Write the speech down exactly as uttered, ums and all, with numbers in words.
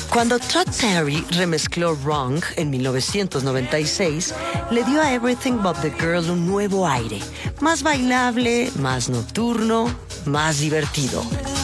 Cuando Todd Terry remezcló Wrong en mil novecientos noventa y seis, le dio a Everything But the Girl un nuevo aire, más bailable, más nocturno, más divertido.